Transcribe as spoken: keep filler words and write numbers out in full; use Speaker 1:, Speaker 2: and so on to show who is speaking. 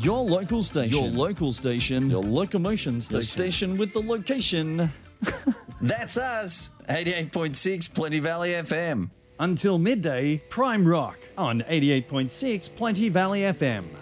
Speaker 1: Your local station. Your local station. Your locomotion station. Your station with the location.
Speaker 2: That's us. eighty-eight point six Plenty Valley F M.
Speaker 1: Until midday, Prime Rock on eighty-eight point six Plenty Valley F M.